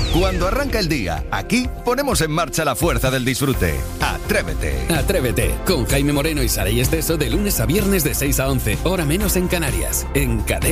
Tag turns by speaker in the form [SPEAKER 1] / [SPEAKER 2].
[SPEAKER 1] Cuando arranca el día, aquí ponemos en marcha la fuerza del disfrute. Atrévete.
[SPEAKER 2] Atrévete, con Jaime Moreno y Saray Esteso de lunes a viernes de 6 a 11, hora menos en Canarias, en Cadena.